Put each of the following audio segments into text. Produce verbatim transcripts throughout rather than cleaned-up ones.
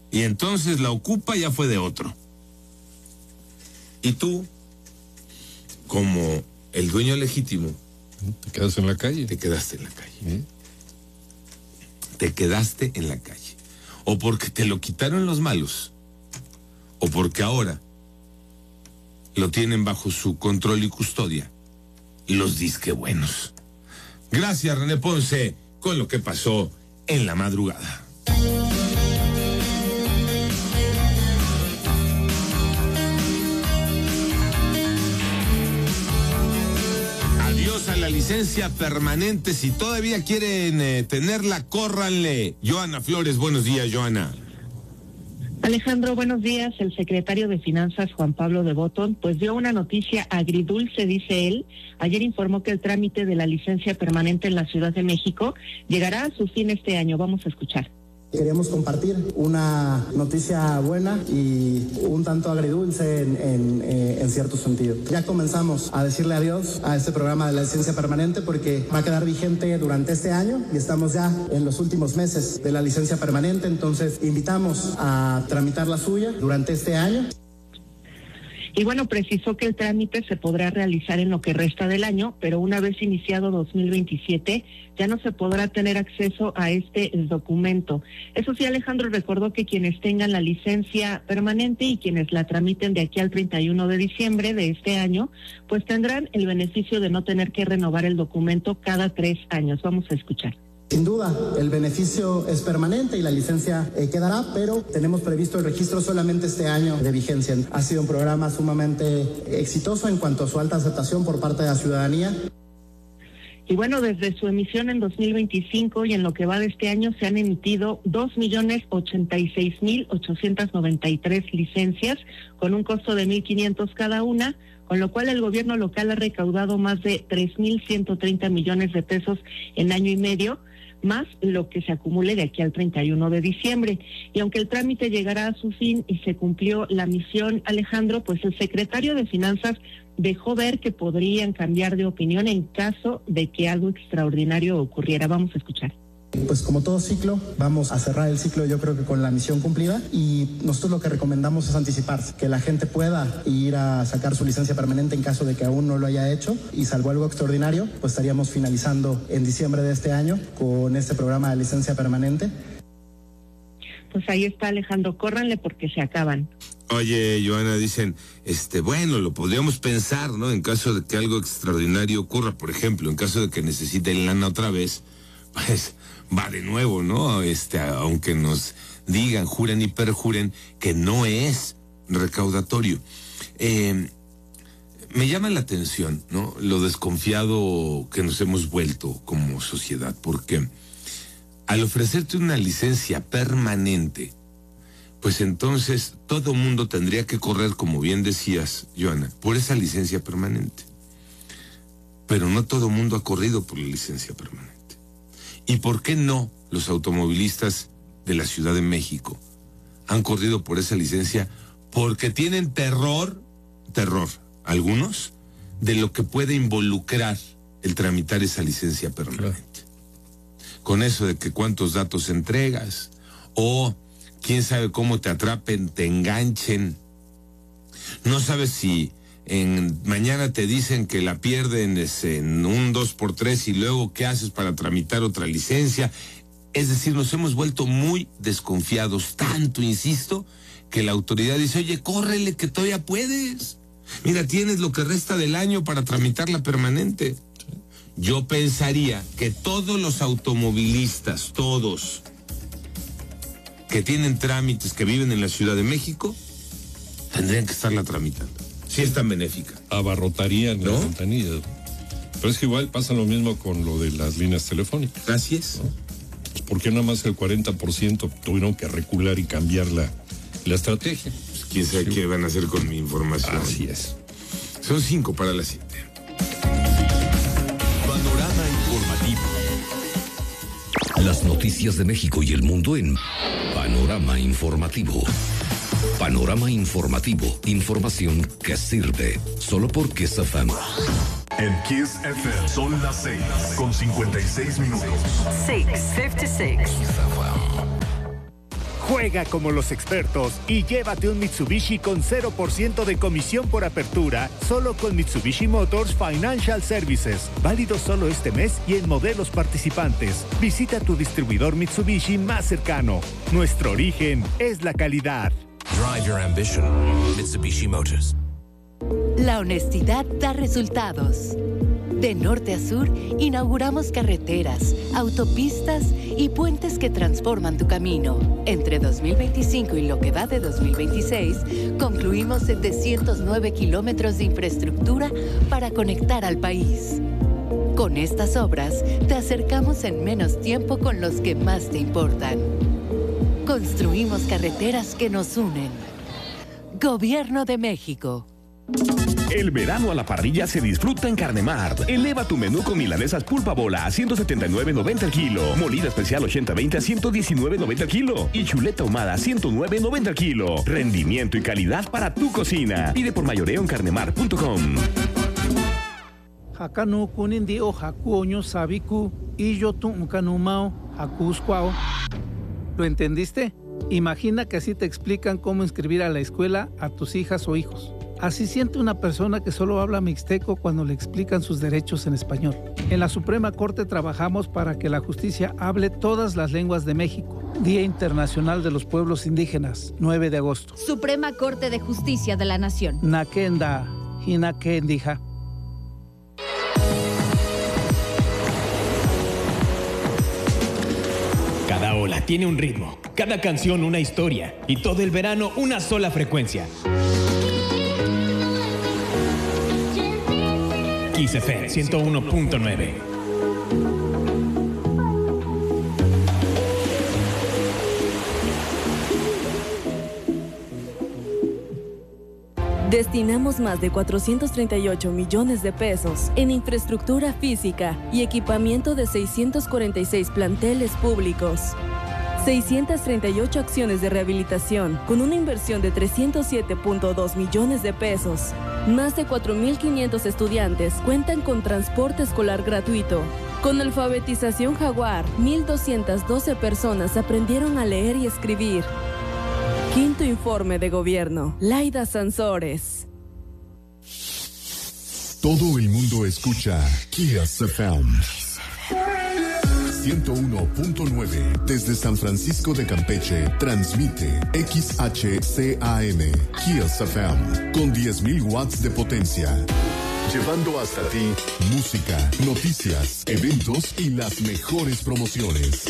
Y entonces la ocupa ya fue de otro. Y tú, como el dueño legítimo, te quedas en la calle. Te quedaste en la calle. ¿Eh? Te quedaste en la calle. O porque te lo quitaron los malos, o porque ahora lo tienen bajo su control y custodia los disque buenos. Gracias, René Ponce, con lo que pasó en la madrugada. Adiós a la licencia permanente. Si todavía quieren eh, tenerla, córranle. Joana Flores, buenos días, Joana. Alejandro, buenos días. El secretario de Finanzas, Juan Pablo de Botton, pues dio una noticia agridulce, dice él. Ayer informó que el trámite de la licencia permanente en la Ciudad de México llegará a su fin este año. Vamos a escuchar. Queríamos compartir una noticia buena y un tanto agridulce en, en, eh, en cierto sentido. Ya comenzamos a decirle adiós a este programa de la licencia permanente porque va a quedar vigente durante este año y estamos ya en los últimos meses de la licencia permanente, entonces invitamos a tramitar la suya durante este año. Y bueno, precisó que el trámite se podrá realizar en lo que resta del año, pero una vez iniciado dos mil veintisiete, ya no se podrá tener acceso a este documento. Eso sí, Alejandro recordó que quienes tengan la licencia permanente y quienes la tramiten de aquí al treinta y uno de diciembre de este año, pues tendrán el beneficio de no tener que renovar el documento cada tres años. Vamos a escuchar. Sin duda, el beneficio es permanente y la licencia eh, quedará, pero tenemos previsto el registro solamente este año de vigencia. Ha sido un programa sumamente exitoso en cuanto a su alta aceptación por parte de la ciudadanía. Y bueno, desde su emisión en dos mil veinticinco y en lo que va de este año se han emitido dos millones ochenta y seis mil ochocientas noventa y tres licencias con un costo de mil quinientos cada una, con lo cual el gobierno local ha recaudado más de tres mil ciento treinta millones de pesos en año y medio, más lo que se acumule de aquí al treinta y uno de diciembre. Y aunque el trámite llegará a su fin y se cumplió la misión, Alejandro, pues el secretario de Finanzas dejó ver que podrían cambiar de opinión en caso de que algo extraordinario ocurriera. Vamos a escuchar. Pues como todo ciclo, vamos a cerrar el ciclo yo creo que con la misión cumplida y nosotros lo que recomendamos es anticiparse, que la gente pueda ir a sacar su licencia permanente en caso de que aún no lo haya hecho y salvo algo extraordinario, pues estaríamos finalizando en diciembre de este año con este programa de licencia permanente. Pues ahí está, Alejandro, córranle porque se acaban. Oye, Joana, dicen, este, bueno, lo podríamos pensar, ¿no? En caso de que algo extraordinario ocurra, por ejemplo, en caso de que necesiten lana otra vez, pues va de nuevo, ¿no? Este, aunque nos digan, juren y perjuren que no es recaudatorio. Eh, me llama la atención, ¿no? Lo desconfiado que nos hemos vuelto como sociedad, porque al ofrecerte una licencia permanente, pues entonces todo mundo tendría que correr, como bien decías, Joana, por esa licencia permanente. Pero no todo mundo ha corrido por la licencia permanente. ¿Y por qué no los automovilistas de la Ciudad de México han corrido por esa licencia? Porque tienen terror, terror, algunos, de lo que puede involucrar el tramitar esa licencia permanente. Claro. Con eso de que cuántos datos entregas, o quién sabe cómo te atrapen, te enganchen. No sabes si en mañana te dicen que la pierden es en un dos por tres y luego qué haces para tramitar otra licencia. Es decir, nos hemos vuelto muy desconfiados, tanto, insisto, que la autoridad dice, oye, córrele que todavía puedes. Mira, tienes lo que resta del año para tramitar la permanente. Yo pensaría que todos los automovilistas, todos, que tienen trámites, que viven en la Ciudad de México, tendrían que estarla tramitando. Sí es tan benéfica. Abarrotarían ¿no? las ventanillas. Pero es que igual pasa lo mismo con lo de las líneas telefónicas. Así es. ¿No? Pues ¿por qué nada más el cuarenta por ciento tuvieron que recular y cambiar la, la estrategia? Pues quién sabe sí. qué van a hacer con mi información. Así es. Son cinco para las siete. Panorama informativo. Las noticias de México y el mundo en Panorama Informativo. Panorama Informativo. Información que sirve. Solo por Kiss F M. En Kiss F M son las seis con cincuenta y seis minutos. seis cincuenta y seis. Juega como los expertos y llévate un Mitsubishi con cero por ciento de comisión por apertura, solo con Mitsubishi Motors Financial Services. Válido solo este mes y en modelos participantes. Visita tu distribuidor Mitsubishi más cercano. Nuestro origen es la calidad. Drive your ambition. Mitsubishi Motors. La honestidad da resultados. De norte a sur, inauguramos carreteras, autopistas y puentes que transforman tu camino. Entre dos mil veinticinco y lo que va de dos mil veintiséis, concluimos setecientos nueve kilómetros de infraestructura para conectar al país. Con estas obras, te acercamos en menos tiempo con los que más te importan. Construimos carreteras que nos unen. Gobierno de México. El verano a la parrilla se disfruta en Carnemart. Eleva tu menú con milanesas pulpa bola a ciento setenta y nueve noventa el kilo. Molida especial ochenta veinte a ciento diecinueve noventa el kilo. Y chuleta ahumada a ciento nueve noventa el kilo. Rendimiento y calidad para tu cocina. Pide por mayoreo en carnemart punto com. Hakanu kunindi o hakuoño sabiku y yo tu kanumao hakuskwao. ¿Lo entendiste? Imagina que así te explican cómo inscribir a la escuela a tus hijas o hijos. Así siente una persona que solo habla mixteco cuando le explican sus derechos en español. En la Suprema Corte trabajamos para que la justicia hable todas las lenguas de México. Día Internacional de los Pueblos Indígenas, nueve de agosto. Suprema Corte de Justicia de la Nación. Nakenda, Hinakendija. Cada ola tiene un ritmo, cada canción una historia y todo el verano una sola frecuencia. Kiss F M ciento uno punto nueve. Destinamos más de cuatrocientos treinta y ocho millones de pesos en infraestructura física y equipamiento de seiscientos cuarenta y seis planteles públicos. seiscientas treinta y ocho acciones de rehabilitación con una inversión de trescientos siete punto dos millones de pesos. Más de cuatro mil quinientos estudiantes cuentan con transporte escolar gratuito. Con alfabetización Jaguar, mil doscientas doce personas aprendieron a leer y escribir. Quinto informe de gobierno. Laida Sansores. Todo el mundo escucha Kiss F M. ciento uno punto nueve desde San Francisco de Campeche transmite X H C A M Kiss F M con diez mil watts de potencia, llevando hasta ti música, noticias, eventos y las mejores promociones.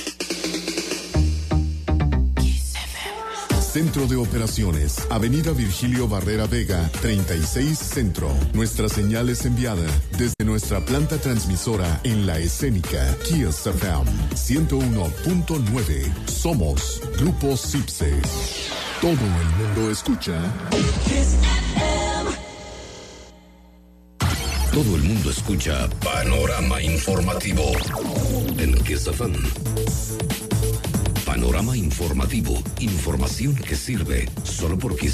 Centro de Operaciones, Avenida Virgilio Barrera Vega, treinta y seis Centro. Nuestra señal es enviada desde nuestra planta transmisora en la escénica Kiss F M ciento uno punto nueve. Somos Grupo Cipse. Todo el mundo escucha Kiss F M. Todo el mundo escucha Panorama Informativo en Kiss F M. Panorama Informativo. Información que sirve solo por Kiss.